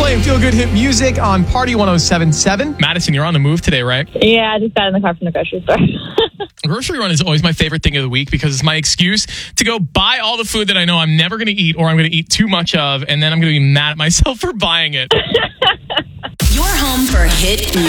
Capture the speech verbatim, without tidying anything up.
playing Feel Good Hit Music on Party one oh seven point seven. Madison, you're on the move today, right? Yeah, I just got in the car from the grocery store. Grocery run is always my favorite thing of the week because it's my excuse to go buy all the food that I know I'm never going to eat or I'm going to eat too much of, and then I'm going to be mad at myself for buying it. Your home for hit music.